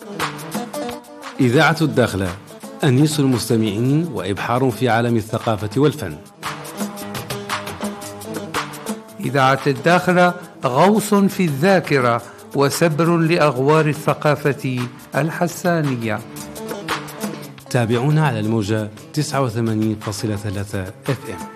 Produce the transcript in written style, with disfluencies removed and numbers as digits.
إذاعة الداخلة، أنيس المستمعين وإبحار في عالم الثقافة والفن. إذاعة الداخلة غوص في الذاكرة وسبر لأغوار الثقافة الحسانية. تابعونا على الموجة 89.3 FM.